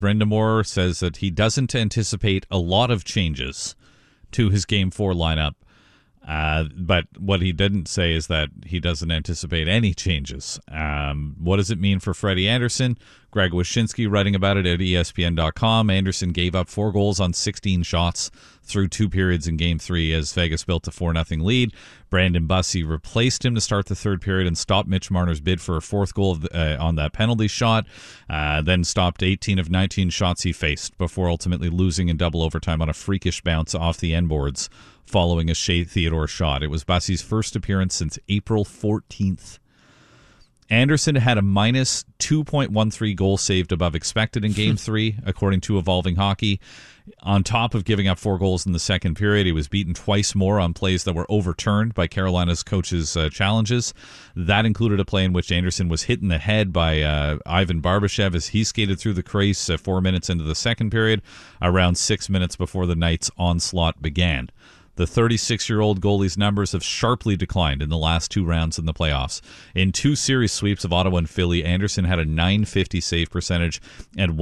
Brind'Amour says that he doesn't anticipate a lot of changes to his Game 4 lineup. But what he didn't say is that he doesn't anticipate any changes. What does it mean for Freddie Andersen? Greg Wyshynski writing about it at ESPN.com. Andersen gave up 4 goals on 16 shots through 2 periods in Game 3 as Vegas built a 4-0 lead. Brandon Bussi replaced him to start the third period and stopped Mitch Marner's bid for a 4th goal on that penalty shot, then stopped 18 of 19 shots he faced before ultimately losing in double overtime on a freakish bounce off the end boards following a Shea Theodore shot. It was Bussi's first appearance since April 14th. Andersen had a minus 2.13 goal saved above expected in Game 3, according to Evolving Hockey. On top of giving up 4 goals in the second period, he was beaten twice more on plays that were overturned by Carolina's coach's challenges. That included a play in which Andersen was hit in the head by Ivan Barbashev as he skated through the crease 4 minutes into the second period, around 6 minutes before the Knights' onslaught began. The 36-year-old goalie's numbers have sharply declined in the last 2 rounds in the playoffs. In 2 series sweeps of Ottawa and Philly, Andersen had a .950 save percentage and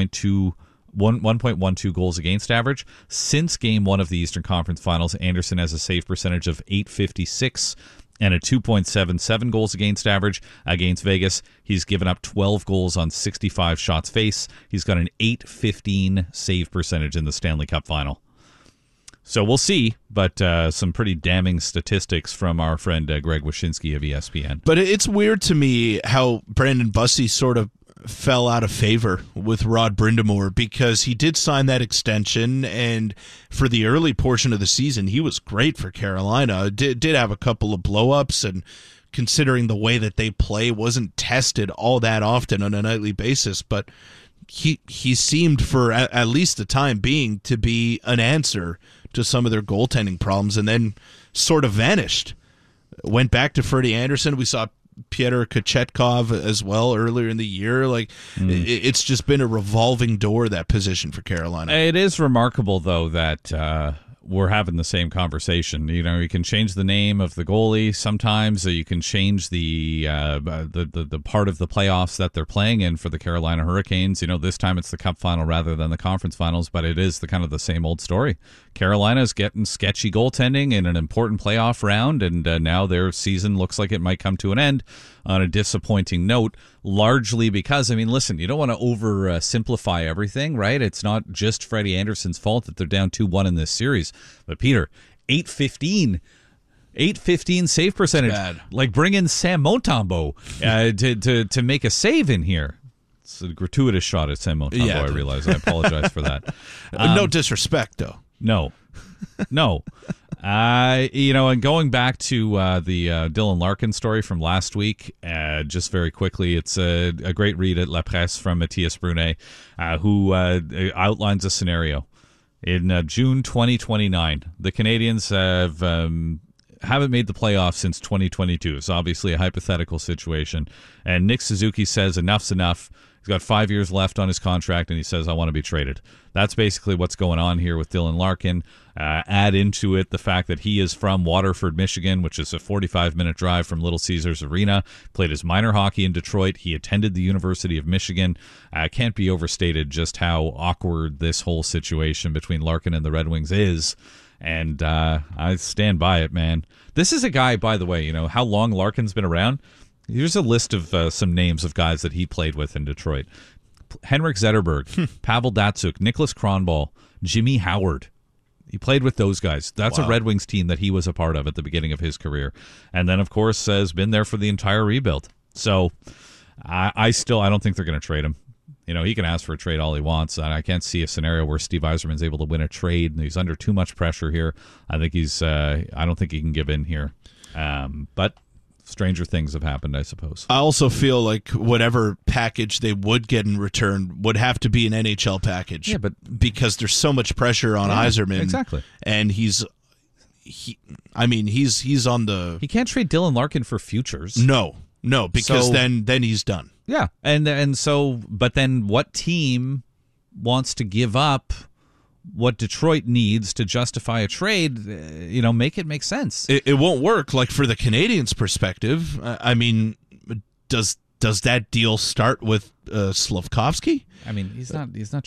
1.12 goals against average. Since Game 1 of the Eastern Conference Finals, Andersen has a save percentage of .856 and a 2.77 goals against average. Against Vegas, he's given up 12 goals on 65 shots faced. He's got an .815 save percentage in the Stanley Cup Final. So we'll see, but some pretty damning statistics from our friend Greg Wyshynski of ESPN. But it's weird to me how Brandon Bussi sort of fell out of favor with Rod Brind'Amour, because he did sign that extension, and for the early portion of the season, he was great for Carolina. Did have a couple of blow-ups, and considering the way that they play, wasn't tested all that often on a nightly basis, but he seemed, for at least the time being, to be an answer to some of their goaltending problems, and then sort of vanished. Went back to Freddie Andersen. We saw Pyotr Kochetkov as well earlier in the year. It's just been a revolving door, that position for Carolina. It is remarkable, though, that we're having the same conversation. You know, you can change the name of the goalie sometimes, or you can change the part of the playoffs that they're playing in for the Carolina Hurricanes. You know, this time it's the Cup final rather than the Conference Finals, but it is the kind of the same old story. Carolina's getting sketchy goaltending in an important playoff round, and now their season looks like it might come to an end on a disappointing note, largely because, I mean, listen, you don't want to oversimplify everything, right? It's not just Freddie Andersen's fault that they're down 2-1 in this series. But, Peter, 815 save percentage. Bad. Like, bring in Sam Montembeault to make a save in here. It's a gratuitous shot at Sam Montembeault, I realize. I apologize for that. No disrespect, though. No. And going back to the Dylan Larkin story from last week, just very quickly, it's a great read at La Presse from Matthias Brunet, who outlines a scenario. In June 2029, the Canadiens haven't made the playoffs since 2022. It's obviously a hypothetical situation. And Nick Suzuki says enough's enough. He's got 5 years left on his contract, and he says, I want to be traded. That's basically what's going on here with Dylan Larkin. Add into it the fact that he is from Waterford, Michigan, which is a 45-minute drive from Little Caesars Arena. Played his minor hockey in Detroit. He attended the University of Michigan. Can't be overstated just how awkward this whole situation between Larkin and the Red Wings is. And I stand by it, man. This is a guy, by the way, you know, how long Larkin's been around? Here's a list of some names of guys that he played with in Detroit. Henrik Zetterberg, Pavel Datsyuk, Nicholas Kronwall, Jimmy Howard. He played with those guys. That's a Red Wings team that he was a part of at the beginning of his career. And then, of course, has been there for the entire rebuild. So I don't think they're going to trade him. You know, he can ask for a trade all he wants. I can't see a scenario where Steve Yzerman's able to win a trade. And he's under too much pressure here. I think I don't think he can give in here. But stranger things have happened, I suppose. I also feel like whatever package they would get in return would have to be an NHL package. Yeah, but because there's so much pressure on Yzerman. Exactly. And he's on the... He can't trade Dylan Larkin for futures. No, because then he's done. Yeah, and so, but then what team wants to give up what Detroit needs to justify a trade? Make it make sense. It won't work. Like, for the Canadiens' perspective, I mean, does Does that deal start with Slavkovsky? I mean, he's not